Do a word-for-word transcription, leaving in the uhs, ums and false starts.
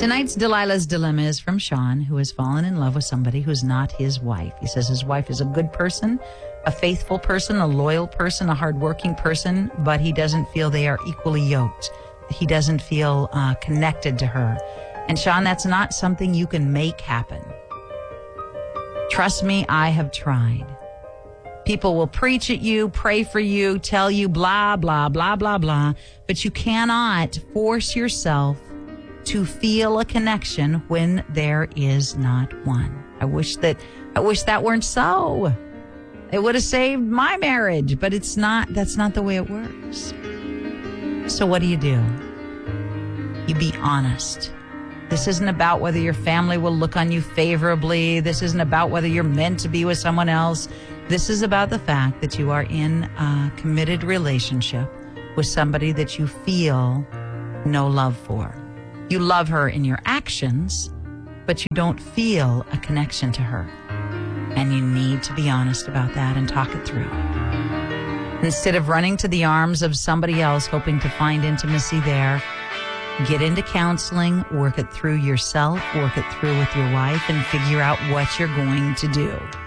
Tonight's Delilah's Dilemma is from Sean, who has fallen in love with somebody who's not his wife. He says his wife is a good person, a faithful person, a loyal person, a hardworking person, but he doesn't feel they are equally yoked. He doesn't feel uh, connected to her. And Sean, that's not something you can make happen. Trust me, I have tried. People will preach at you, pray for you, tell you blah, blah, blah, blah, blah, but you cannot force yourself to feel a connection when there is not one. I wish that I wish that weren't so. It would have saved my marriage, but it's not. That's not the way it works. So what do you do? You be honest. This isn't about whether your family will look on you favorably. This isn't about whether you're meant to be with someone else. This is about the fact that you are in a committed relationship with somebody that you feel no love for. You love her in your actions, but you don't feel a connection to her. And you need to be honest about that and talk it through. Instead of running to the arms of somebody else hoping to find intimacy there, get into counseling, work it through yourself, work it through with your wife, and figure out what you're going to do.